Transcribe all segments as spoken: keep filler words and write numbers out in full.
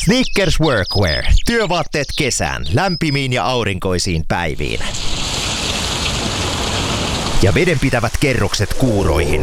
Snickers Workwear. Työvaatteet kesään, lämpimiin ja aurinkoisiin päiviin. Ja vedenpitävät kerrokset kuuroihin.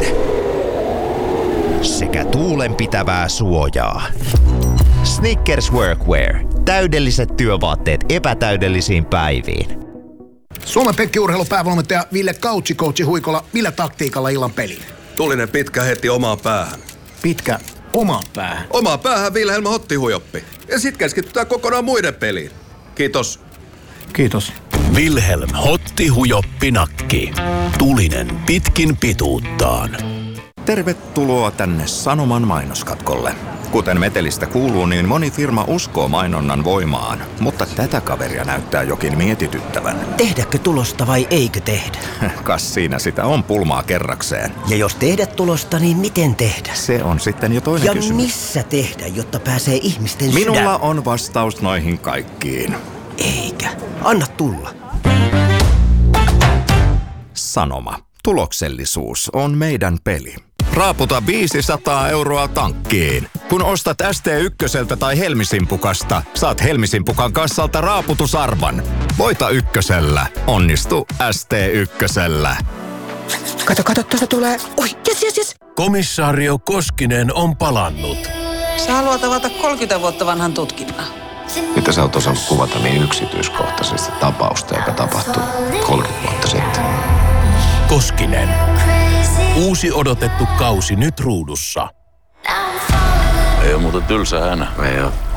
Sekä tuulenpitävää suojaa. Snickers Workwear. Täydelliset työvaatteet epätäydellisiin päiviin. Suomen penkkiurheilun päävalmentaja Ville Kautsi coachi Huikola. Millä taktiikalla illan peliin? Tulinen pitkä heti omaan päähän. Pitkä omaan päähän? Omaan päähän Vilhelm Hottihujoppi. Ja sit keskitytään kokonaan muiden peliin. Kiitos. Kiitos. Vilhelm Hottihujoppi nakki. Tulinen pitkin pituuttaan. Tervetuloa tänne Sanoman mainoskatkolle. Kuten metelistä kuuluu, niin moni firma uskoo mainonnan voimaan, mutta tätä kaveria näyttää jokin mietityttävän. Tehdäkö tulosta vai eikö tehdä? Kas siinä sitä on pulmaa kerrakseen. Ja jos tehdä tulosta, niin miten tehdä? Se on sitten jo toinen ja kysymys. Ja missä tehdä, jotta pääsee ihmisten Minulla sydän? on vastaus noihin kaikkiin. Eikä. Anna tulla. Sanoma. Tuloksellisuus on meidän peli. Raaputa viisisataa euroa tankkiin. Kun ostat S T ykköseltä tai Helmisimpukasta, saat Helmisimpukan kassalta raaputusarvan. Voita ykkösellä. Onnistu S T ykkösellä. Kato, kato, tuossa tulee. Oi, jes, jes, jes. Komissaario Koskinen on palannut. Sä haluat avata kolmekymmentä vuotta vanhan tutkinnan. Mitä sä oot osannut kuvata niin yksityiskohtaisesti tapausta, joka tapahtui kolmekymmentä vuotta sitten? Koskinen. Uusi odotettu kausi nyt ruudussa. Ei ole muuten tylsä hänä. Ei oo.